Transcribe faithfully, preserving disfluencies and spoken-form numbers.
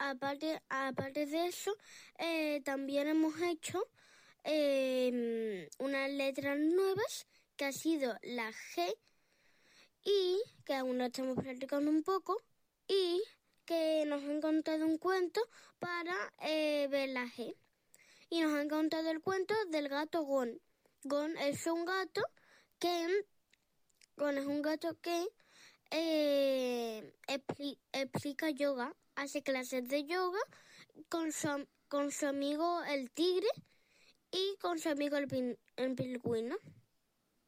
aparte, aparte de eso, eh, también hemos hecho eh, unas letras nuevas, que ha sido la G, y que aún no estamos practicando un poco, y que nos han contado un cuento para eh, ver la G. Y nos han contado el cuento del gato Gon. Gon es un gato que... Gon es un gato que eh, expli- explica yoga, hace clases de yoga con su, con su amigo el tigre y con su amigo el, pin- el pingüino.